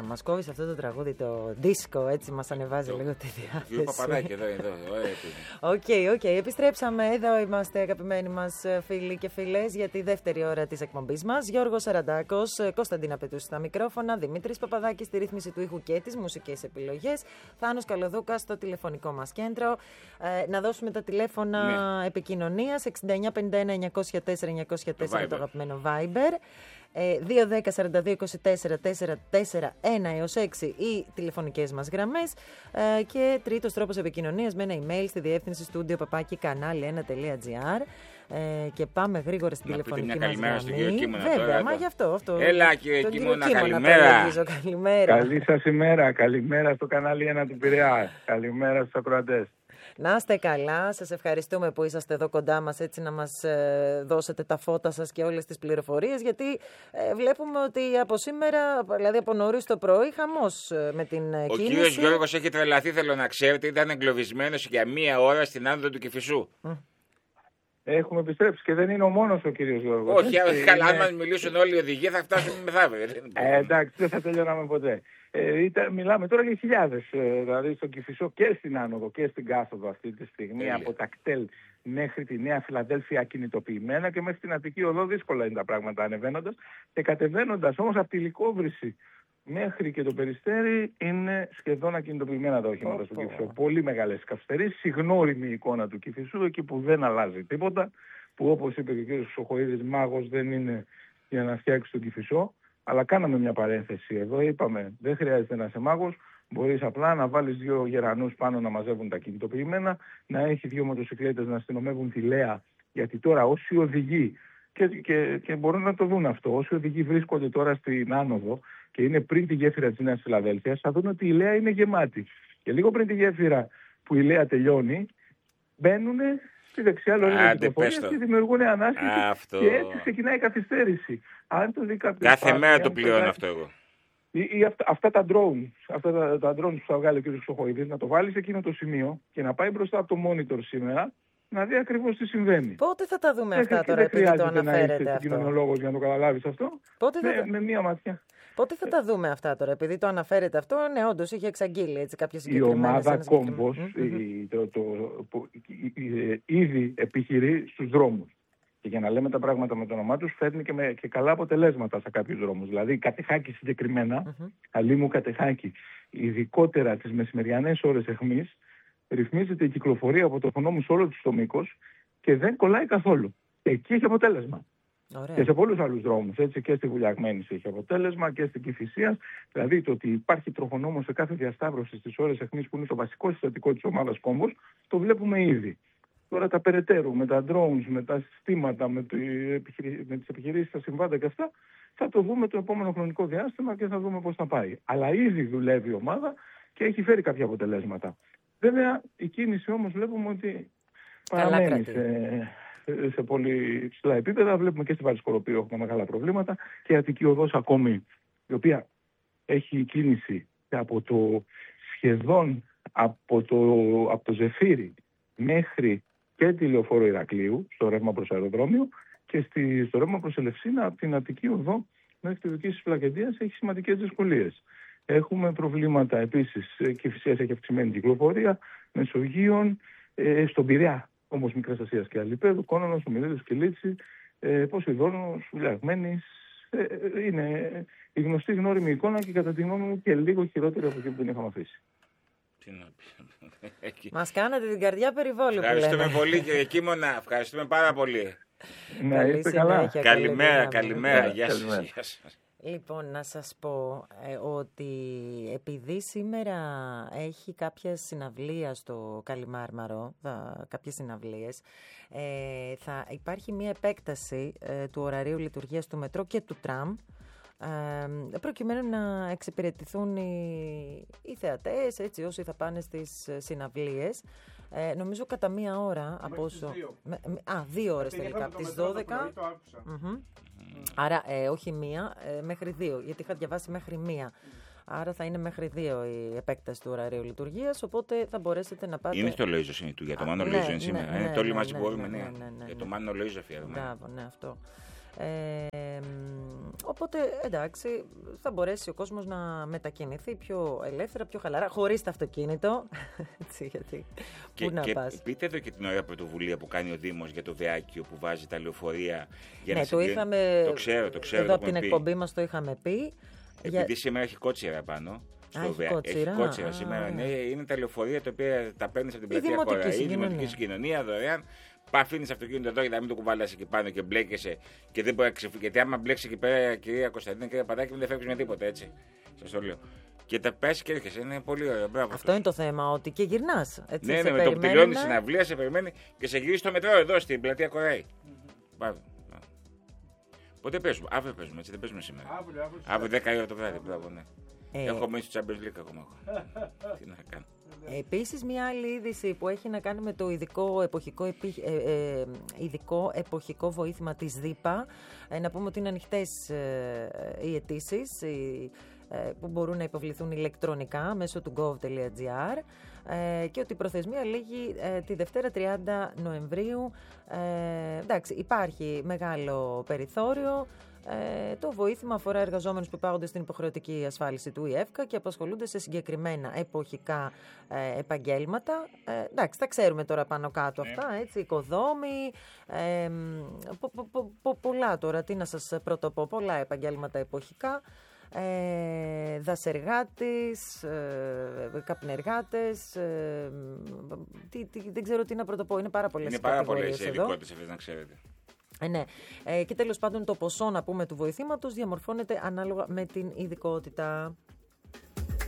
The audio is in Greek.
μας κόβεις αυτό το τραγούδι, το disco, έτσι μας ανεβάζει λίγο τη διάθεση. Παπαδάκι εδώ. Οκ. Επιστρέψαμε. Εδώ είμαστε, αγαπημένοι μας φίλοι και φίλες, για τη δεύτερη ώρα της εκπομπής μας. Γιώργος Σαραντάκος, Κωνσταντίνα Πετούση στα μικρόφωνα, Δημήτρης Παπαδάκης στη ρύθμιση του ήχου και τις μουσικές επιλογές, Θάνος Καλοδούκας στο τηλεφωνικό μας κέντρο. Να δώσουμε τα τηλέφωνα επικοινωνίας, 69 51 904 904 το αγαπημένο Viber. 2-10-42-24-441 έως 6 οι τηλεφωνικές μας γραμμές, και τρίτος τρόπος επικοινωνίας με ένα email στη διεύθυνση studio@kanali1.gr. Και πάμε γρήγορα στην τηλεφωνική μας γραμμή. Καλημέρα στον κύριο Κίμωνα. Βέβαια, μα γι' αυτό. Έλα κύριε Κίμωνα, καλημέρα. Καλή σας ημέρα, καλημέρα στο κανάλι 1 του Πειραιά. Καλημέρα στους ακροατές. Να είστε καλά, σας ευχαριστούμε που είσαστε εδώ κοντά μας, έτσι να μας δώσετε τα φώτα σας και όλες τις πληροφορίες, γιατί βλέπουμε ότι από σήμερα, δηλαδή από νωρίς το πρωί, χαμός με την κίνηση. Ο κύριος Γιώργος έχει τρελαθεί, θέλω να ξέρετε, ήταν εγκλωβισμένος για 1 ώρα στην άνοδο του Κηφισού. Έχουμε επιστρέψει και δεν είναι ο μόνος ο κύριος Γιώργος. Όχι, καλά, αν μας μιλήσουν όλοι οι οδηγοί θα φτάσουμε μεθαύριο. Εντάξει, δεν θα τελειώναμε ποτέ. Μιλάμε τώρα για χιλιάδες, δηλαδή στον Κηφισό και στην άνοδο και στην κάθοδο αυτή τη στιγμή, από τα κτέλ μέχρι τη Νέα Φιλαδέλφια ακινητοποιημένα, και μέχρι την Αττική Οδό δύσκολα είναι τα πράγματα ανεβαίνοντας, και κατεβαίνοντας όμως από τη Λυκόβρηση μέχρι και το Περιστέρι είναι σχεδόν ακινητοποιημένα τα οχήματα του Κηφισού. Πολύ μεγάλες καθυστερήσεις, συγνώριμη εικόνα του Κηφισού, εκεί που δεν αλλάζει τίποτα, που όπως είπε και ο κ. Σοχοίδης, μάγος δεν είναι για να φτιάξει τον Κηφισό. Αλλά κάναμε μια παρένθεση εδώ, είπαμε δεν χρειάζεται να είσαι μάγος, μπορείς απλά να βάλεις 2 γερανούς πάνω να μαζεύουν τα κινητοποιημένα, να έχει 2 μοτοσυκλέτες να αστυνομεύουν τη Λέα, γιατί τώρα όσοι οδηγοί, και μπορούν να το δουν αυτό, όσοι οδηγοί βρίσκονται τώρα στην άνοδο και είναι πριν τη γέφυρα της Νέας Φιλαδέλφειας, θα δουν ότι η Λέα είναι γεμάτη. Και λίγο πριν τη γέφυρα που η Λέα τελειώνει, μπαίνουν στη δεξιά λωρίδα κυκλοφορίας και δημιουργούν ανάσχεση και έτσι ξεκινάει η καθυστέρηση. Αν το δει κάποιος, κάθε μέρα το πληρώνω αυτό εγώ. Ή αυτά τα drones, τα drones που θα βγάλει ο κ. Ξοχοίδης, να το βάλει σε εκείνο το σημείο και να πάει μπροστά από το monitor σήμερα να δει ακριβώς τι συμβαίνει. Πότε θα τα δούμε αυτά τώρα, επειδή το αναφέρετε αυτό? Δεν χρειάζεται να είσαι κοινωνιολόγος για να το καταλάβεις αυτό. Με μία ματιά. Πότε θα τα δούμε αυτά τώρα, επειδή το αναφέρετε αυτό? Ναι, όντως είχε εξαγγείλει έτσι κάποιες συγκεκριμένες. Η ομάδα Κόμπος ήδη επιχειρεί στους δρόμους. Και για να λέμε τα πράγματα με το όνομά τους, φέρνει και καλά αποτελέσματα σε κάποιους δρόμους. Δηλαδή, Κατεχάκη συγκεκριμένα, Αλήμου Κατεχάκη, ειδικότερα τις μεσημεριανές ώρες αιχμής, ρυθμίζεται η κυκλοφορία από τροχονόμους σε όλο το μήκος και δεν κολλάει καθόλου. Και εκεί έχει αποτέλεσμα. Ωραία. Και σε πολλούς άλλους δρόμους, έτσι, και στη Βουλιαγμένης έχει αποτέλεσμα και στην Κηφισίας. Δηλαδή το ότι υπάρχει τροχονόμος σε κάθε διασταύρωση στις ώρες αιχμής, που είναι το βασικό συστατικό της ομάδας Κόμπος, το βλέπουμε ήδη. Τώρα τα περαιτέρω, με τα drones, με τα συστήματα, με τις επιχειρήσεις, τα συμβάντα και αυτά, θα το δούμε το επόμενο χρονικό διάστημα και θα δούμε πώς θα πάει. Αλλά ήδη δουλεύει η ομάδα και έχει φέρει κάποια αποτελέσματα. Βέβαια, η κίνηση όμως βλέπουμε ότι παραμένει σε πολύ ψηλά επίπεδα. Βλέπουμε και στη Βαρυσκοροπή έχουμε μεγάλα προβλήματα, και η Αττική Οδός ακόμη, η οποία έχει κίνηση σχεδόν από το Ζεφύρι μέχρι και τη Λεωφόρο Ηρακλείου, στο ρεύμα προς αεροδρόμιο, και στο ρεύμα προς Ελευσίνα, από την Αττική Οδό μέχρι τη δική της Φλακεντίας έχει σημαντικές δυσκολίες. Έχουμε προβλήματα επίσης, Κηφισίας έχει αυξημένη κυκλοφορία, Μεσογείων, στον Πειραιά όμως Μικράς Ασίας και Αλιπέδου, Κόνονος, Ομιλίδος και Λίτση, Ποσειδώνος, Βουλιαγμένης. Είναι η γνωστή γνώριμη εικόνα και κατά τη γνώμη μου και λίγο χειρότερη από εκεί που την είχαμε αφήσει. Μας κάνατε την καρδιά περιβόλου. Ευχαριστούμε πολύ κύριε Κίμωνα, ευχαριστούμε πάρα πολύ. Να είστε καλά. Καλημέρα, γεια σας. Λοιπόν, να σας πω ότι επειδή σήμερα έχει κάποια συναυλία στο Καλιμάρμαρο, κάποιες συναυλίες, θα υπάρχει μια επέκταση του ωραρίου λειτουργίας του μετρό και του τραμ, προκειμένου να εξυπηρετηθούν οι θεατές, έτσι, όσοι θα πάνε στις συναυλίες. Νομίζω κατά 1 ώρα από όσο... 2 ώρες τελικά, από τις 12. Άρα όχι 1, μέχρι 2, γιατί είχα διαβάσει μέχρι 1. Άρα θα είναι μέχρι 2 η επέκταση του ωραρίου λειτουργίας, οπότε θα μπορέσετε να πάτε... Είναι στο Λοΐζο είναι του, για το Μάνο Λοΐζο είναι σήμερα. Το όλοι μαζί μπορούμε, για το Μάνο Λοΐζο αφιέρωμα. Ναι, αυτό. Οπότε, εντάξει, θα μπορέσει ο κόσμος να μετακινηθεί πιο ελεύθερα, πιο χαλαρά, χωρίς το αυτοκίνητο. Έτσι, γιατί πού να πας. Πείτε εδώ και την ωραία πρωτοβουλία που κάνει ο Δήμος για το Βεάκιο, που βάζει τα λεωφορεία για ναι, να το είχαμε. Το ξέρω. Εδώ από την εκπομπή μας το είχαμε πει. Επειδή σήμερα έχει κότσιρα πάνω. Έχει κότσιρα σήμερα. Ναι, είναι τα λεωφορεία τα οποία τα παίρνει από την πλατεία Κοραή, η δημοτική συγκοινωνία δωρεάν. Αφήνει αυτοκίνητο εδώ για να μην το κουβαλάς εκεί πάνω και μπλέκεσαι και δεν μπορεί να ξεφύγει. Γιατί άμα μπλέξει εκεί πέρα, κυρία Κωνσταντίνα, κυρία Παδάκη, δεν φεύγει με τίποτα, έτσι. Σας το λέω. Και τα πέσει και έρχεσαι. Είναι πολύ ωραίο. Μπράβο. Αυτό είναι το θέμα, ότι και γυρνάς. Ναι, με το που τελειώνει η συναυλία, σε περιμένει και σε γυρίσει το μετρό εδώ στην πλατεία Κοραή. Μπράβο. Πότε παίζουμε, αύριο παίζουμε, έτσι δεν παίζουμε σήμερα. Αύριο 10 ώρα το βράδυ, μπράβο, ναι. Έχω μείνει στο Champions League ακόμα. Τι να κάνω. Επίσης, μια άλλη είδηση που έχει να κάνει με το ειδικό εποχικό βοήθημα της ΔΥΠΑ. Να πούμε ότι είναι ανοιχτές οι αιτήσεις που μπορούν να υποβληθούν ηλεκτρονικά μέσω του gov.gr και ότι η προθεσμία λήγει τη Δευτέρα 30 Νοεμβρίου. Εντάξει, υπάρχει μεγάλο περιθώριο. Το βοήθημα αφορά εργαζόμενους που υπάγονται στην υποχρεωτική ασφάλιση του ΙΕΦΚΑ και απασχολούνται σε συγκεκριμένα εποχικά επαγγέλματα. Εντάξει, τα ξέρουμε τώρα πάνω κάτω αυτά, έτσι, οικοδόμοι, πολλά τώρα, τι να σας πρωτοπώ, πολλά επαγγέλματα εποχικά. Δασεργάτες, καπνεργάτες, δεν ξέρω τι να πρωτοπώ, είναι πάρα πολλές κατηγορίες εδώ. Είναι πάρα πολλές ειδικότητες, να ξέρετε. Ναι. Και τέλος πάντων το ποσό, να πούμε, του βοηθήματος διαμορφώνεται ανάλογα με την ειδικότητα.